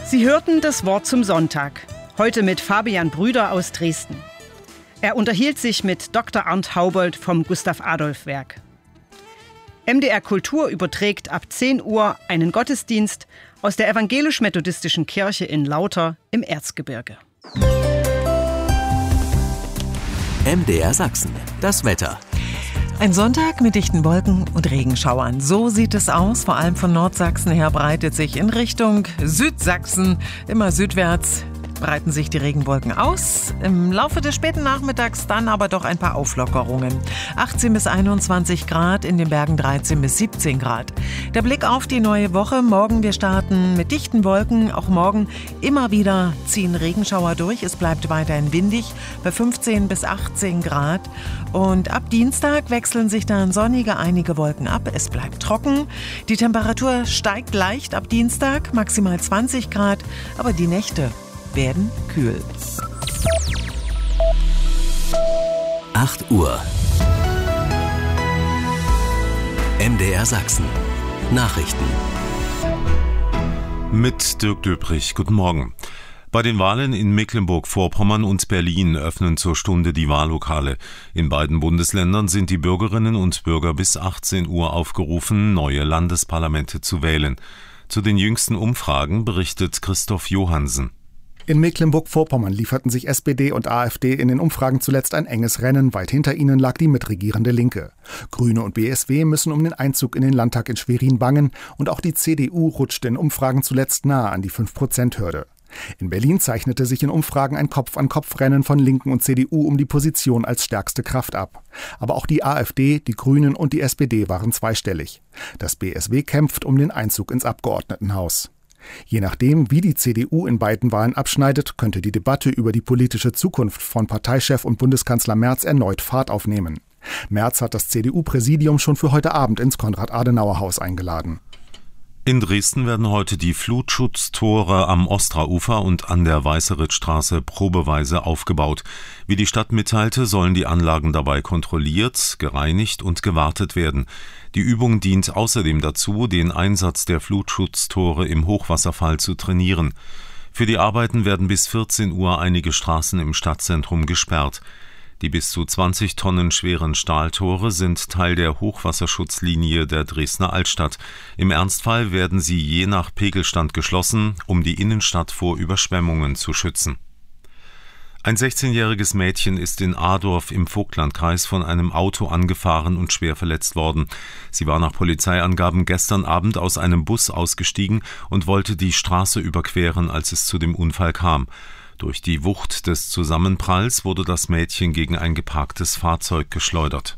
Sie hörten das Wort zum Sonntag. Heute mit Fabian Brüder aus Dresden. Er unterhielt sich mit Dr. Arndt Haubold vom Gustav-Adolf-Werk. MDR Kultur überträgt ab 10 Uhr einen Gottesdienst aus der evangelisch-methodistischen Kirche in Lauter im Erzgebirge. MDR Sachsen, das Wetter. Ein Sonntag mit dichten Wolken und Regenschauern. So sieht es aus. Vor allem von Nordsachsen her breitet sich in Richtung Südsachsen, immer südwärts, breiten sich die Regenwolken aus. Im Laufe des späten Nachmittags dann aber doch ein paar Auflockerungen. 18 bis 21 Grad, in den Bergen 13 bis 17 Grad. Der Blick auf die neue Woche. Morgen, wir starten mit dichten Wolken. Auch morgen immer wieder ziehen Regenschauer durch. Es bleibt weiterhin windig bei 15 bis 18 Grad. Und ab Dienstag wechseln sich dann sonnige einige Wolken ab. Es bleibt trocken. Die Temperatur steigt leicht ab Dienstag, maximal 20 Grad. Aber die Nächte werden kühl. 8 Uhr. MDR Sachsen. Nachrichten. Mit Dirk Döbrich. Guten Morgen. Bei den Wahlen in Mecklenburg-Vorpommern und Berlin öffnen zur Stunde die Wahllokale. In beiden Bundesländern sind die Bürgerinnen und Bürger bis 18 Uhr aufgerufen, neue Landesparlamente zu wählen. Zu den jüngsten Umfragen berichtet Christoph Johannsen. In Mecklenburg-Vorpommern lieferten sich SPD und AfD in den Umfragen zuletzt ein enges Rennen. Weit hinter ihnen lag die mitregierende Linke. Grüne und BSW müssen um den Einzug in den Landtag in Schwerin bangen. Und auch die CDU rutschte in Umfragen zuletzt nahe an die 5%-Hürde. In Berlin zeichnete sich in Umfragen ein Kopf-an-Kopf-Rennen von Linken und CDU um die Position als stärkste Kraft ab. Aber auch die AfD, die Grünen und die SPD waren zweistellig. Das BSW kämpft um den Einzug ins Abgeordnetenhaus. Je nachdem, wie die CDU in beiden Wahlen abschneidet, könnte die Debatte über die politische Zukunft von Parteichef und Bundeskanzler Merz erneut Fahrt aufnehmen. Merz hat das CDU-Präsidium schon für heute Abend ins Konrad-Adenauer-Haus eingeladen. In Dresden werden heute die Flutschutztore am Ostraufer und an der Weißeritzstraße probeweise aufgebaut. Wie die Stadt mitteilte, sollen die Anlagen dabei kontrolliert, gereinigt und gewartet werden. Die Übung dient außerdem dazu, den Einsatz der Flutschutztore im Hochwasserfall zu trainieren. Für die Arbeiten werden bis 14 Uhr einige Straßen im Stadtzentrum gesperrt. Die bis zu 20 Tonnen schweren Stahltore sind Teil der Hochwasserschutzlinie der Dresdner Altstadt. Im Ernstfall werden sie je nach Pegelstand geschlossen, um die Innenstadt vor Überschwemmungen zu schützen. Ein 16-jähriges Mädchen ist in Adorf im Vogtlandkreis von einem Auto angefahren und schwer verletzt worden. Sie war nach Polizeiangaben gestern Abend aus einem Bus ausgestiegen und wollte die Straße überqueren, als es zu dem Unfall kam. Durch die Wucht des Zusammenpralls wurde das Mädchen gegen ein geparktes Fahrzeug geschleudert.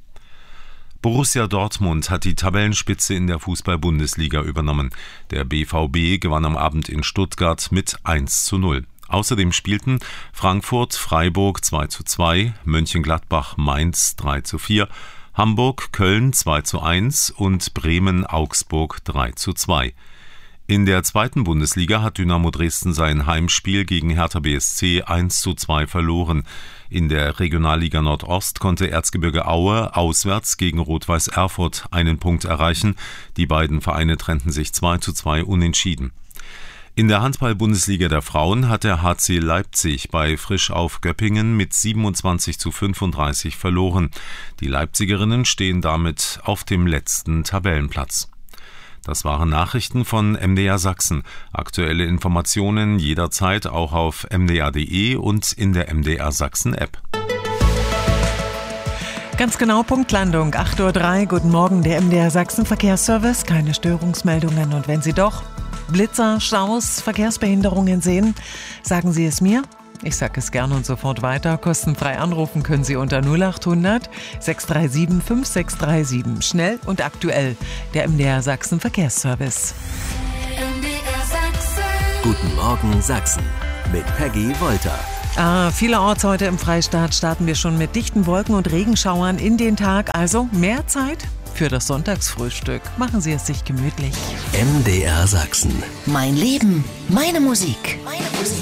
Borussia Dortmund hat die Tabellenspitze in der Fußball-Bundesliga übernommen. Der BVB gewann am Abend in Stuttgart mit 1:0. Außerdem spielten Frankfurt Freiburg 2:2, Mönchengladbach Mainz 3:4, Hamburg Köln 2:1 und Bremen Augsburg 3:2. In der zweiten Bundesliga hat Dynamo Dresden sein Heimspiel gegen Hertha BSC 1:2 verloren. In der Regionalliga Nordost konnte Erzgebirge Aue auswärts gegen Rot-Weiß Erfurt einen Punkt erreichen. Die beiden Vereine trennten sich 2:2 unentschieden. In der Handball-Bundesliga der Frauen hat der HC Leipzig bei Frisch Auf Göppingen mit 27:35 verloren. Die Leipzigerinnen stehen damit auf dem letzten Tabellenplatz. Das waren Nachrichten von MDR Sachsen. Aktuelle Informationen jederzeit auch auf mdr.de und in der MDR Sachsen App. Ganz genau, Punktlandung, 8:03 Uhr. Guten Morgen, der MDR Sachsen Verkehrsservice. Keine Störungsmeldungen und wenn Sie doch Blitzer, Staus, Verkehrsbehinderungen sehen, sagen Sie es mir. Ich sage es gerne und sofort weiter. Kostenfrei anrufen können Sie unter 0800 637 5637. Schnell und aktuell. Der MDR Sachsen Verkehrsservice. MDR Sachsen. Guten Morgen Sachsen mit Peggy Wolter. Vielerorts heute im Freistaat starten wir schon mit dichten Wolken und Regenschauern in den Tag. Also mehr Zeit für das Sonntagsfrühstück. Machen Sie es sich gemütlich. MDR Sachsen. Mein Leben, meine Musik. Meine Musik.